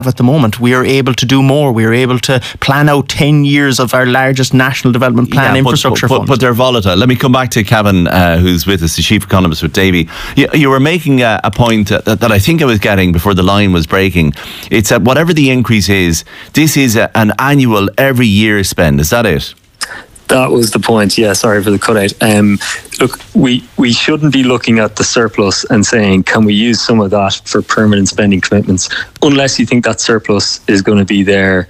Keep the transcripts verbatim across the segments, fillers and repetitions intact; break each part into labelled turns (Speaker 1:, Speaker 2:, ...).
Speaker 1: at the moment, we are able to do more. We are able to plan out ten years of our largest national development plan
Speaker 2: yeah,
Speaker 1: infrastructure
Speaker 2: but, but,
Speaker 1: fund.
Speaker 2: But they're volatile. Let me come back to Kevin, uh, who's with us, the chief economist with Davy. You, you were making a, a point that, that I think I was getting before the line was breaking. It's that whatever the increase is, this is a, an annual, every year spend. Is that it?
Speaker 3: That was the point. Yeah, sorry for the cutout. Um, look, we we shouldn't be looking at the surplus and saying, can we use some of that for permanent spending commitments, unless you think that surplus is going to be there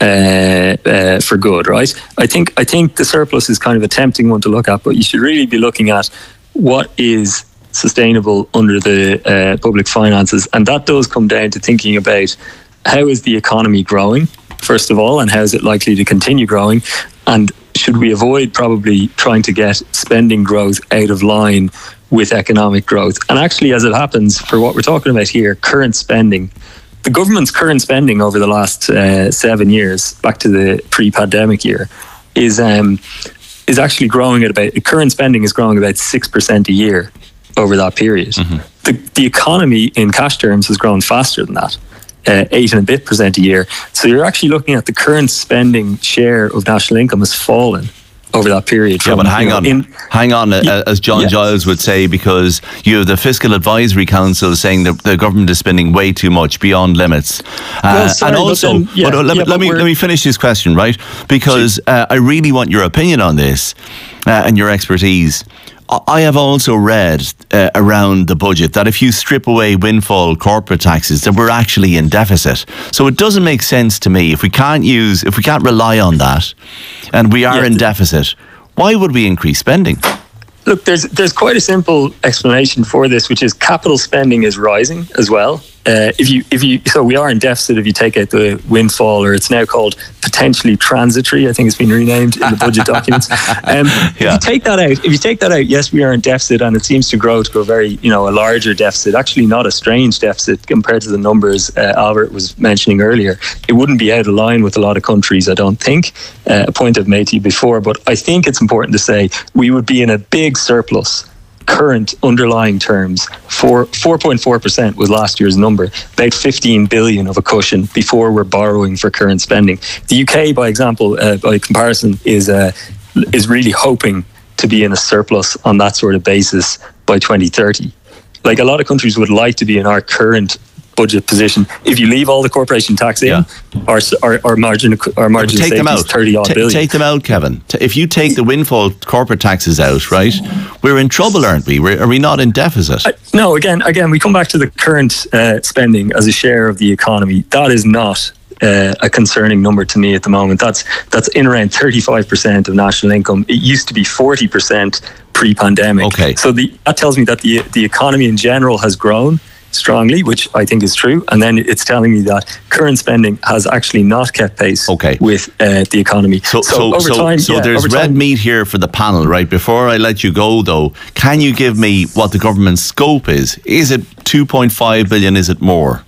Speaker 3: uh, uh, for good, right? I think I think the surplus is kind of a tempting one to look at, but you should really be looking at what is sustainable under the uh, public finances, and that does come down to thinking about how is the economy growing, first of all, and how is it likely to continue growing, and should we avoid probably trying to get spending growth out of line with economic growth? And actually, as it happens, for what we're talking about here, current spending, the government's current spending over the last uh, seven years, back to the pre-pandemic year, is um, is actually growing at about, current spending is growing about six percent a year over that period. Mm-hmm. The, the economy in cash terms has grown faster than that. Uh, eight and a bit percent a year. So you're actually looking at the current spending share of national income has fallen over that period.
Speaker 2: Yeah,
Speaker 3: from,
Speaker 2: but hang
Speaker 3: you know,
Speaker 2: on,
Speaker 3: in,
Speaker 2: hang on,
Speaker 3: yeah,
Speaker 2: as John
Speaker 3: yeah.
Speaker 2: Giles would say, because you have the Fiscal Advisory Council saying that the government is spending way too much, beyond limits. Uh,
Speaker 3: well, sorry,
Speaker 2: and also,
Speaker 3: then, yeah,
Speaker 2: but let,
Speaker 3: yeah,
Speaker 2: me, let, me, let me finish this question, right? Because uh, I really want your opinion on this uh, and your expertise. I have also read uh, around the budget that if you strip away windfall corporate taxes, that we're actually in deficit. So it doesn't make sense to me if we can't use, if we can't rely on that, and we are yeah, in deficit. Why would we increase spending?
Speaker 3: Look, there's there's quite a simple explanation for this, which is capital spending is rising as well. Uh, if you if you so we are in deficit if you take out the windfall, or it's now called potentially transitory. I think it's been renamed in the budget documents. Um, yeah. If you take that out, if you take that out, yes, we are in deficit, and it seems to grow to a very you know a larger deficit. Actually, not a strange deficit compared to the numbers uh, Albert was mentioning earlier. It wouldn't be out of line with a lot of countries, I don't think. Uh, a point I've made to you before, but I think it's important to say we would be in a big surplus. Current underlying terms, for four point four percent was last year's number, about fifteen billion of a cushion before we're borrowing for current spending. The U K, by example, uh, by comparison, is uh, is really hoping to be in a surplus on that sort of basis by twenty thirty. Like a lot of countries would like to be in our current budget position. If you leave all the corporation tax in, yeah. our, our our margin our margin
Speaker 2: take them out.
Speaker 3: is thirty odd
Speaker 2: T-
Speaker 3: billion.
Speaker 2: Take them out, Kevin. If you take the windfall corporate taxes out, right, we're in trouble, aren't we? We're, are we not in deficit?
Speaker 3: Uh, no. Again, again, we come back to the current uh, spending as a share of the economy. That is not uh, a concerning number to me at the moment. That's that's in around thirty-five percent of national income. It used to be forty percent pre-pandemic.
Speaker 2: Okay.
Speaker 3: So the, that tells me that the the economy in general has grown strongly, which I think is true, and then it's telling me that current spending has actually not kept pace
Speaker 2: okay.
Speaker 3: with uh, the economy.
Speaker 2: So, so, so,
Speaker 3: over
Speaker 2: so,
Speaker 3: time,
Speaker 2: so
Speaker 3: yeah,
Speaker 2: there's red
Speaker 3: time,
Speaker 2: meat here for the panel, right? Before I let you go, though, can you give me what the government's scope is? Is it two point five billion? Is it more?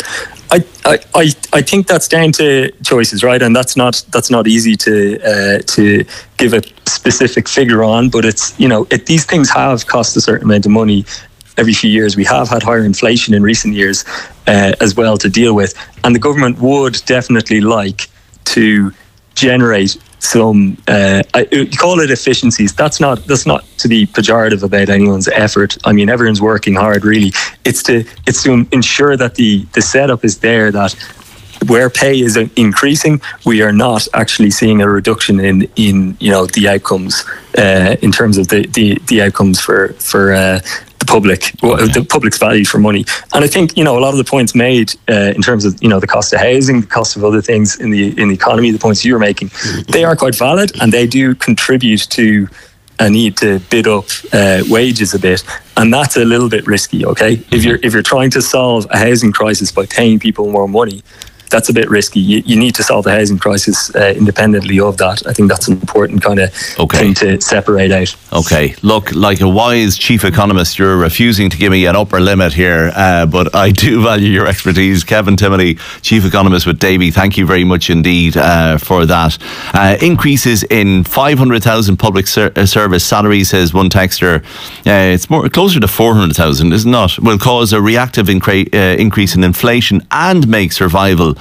Speaker 3: I, I, I, I think that's down to choices, right? And that's not that's not easy to uh, to give a specific figure on. But it's you know it, these things have cost a certain amount of money every few years. We have had higher inflation in recent years uh, as well to deal with, and the government would definitely like to generate some. Uh, I, you call it efficiencies. That's not that's not to be pejorative about anyone's effort. I mean, everyone's working hard. Really, it's to it's to ensure that the the setup is there, that where pay is increasing, we are not actually seeing a reduction in in you know the outcomes uh, in terms of the the, the outcomes for for. Uh, the public, okay. the public's value for money. And I think, you know, a lot of the points made uh, in terms of, you know, the cost of housing, the cost of other things in the in the economy, the points you were making, they are quite valid, and they do contribute to a need to bid up uh, wages a bit. And that's a little bit risky, okay? Mm-hmm. If you're if you're trying to solve a housing crisis by paying people more money, that's a bit risky. You, you need to solve the housing crisis uh, independently of that. I think that's an important kind of
Speaker 2: okay.
Speaker 3: thing to separate out.
Speaker 2: Okay, look, like a wise chief economist, you're refusing to give me an upper limit here, uh, but I do value your expertise. Kevin Timoney, chief economist with Davy, thank you very much indeed uh, for that. Uh, increases in five hundred thousand public ser- service salaries, says one texter. Uh, it's more closer to four hundred thousand, is it not? Will cause a reactive incre- uh, increase in inflation and make survival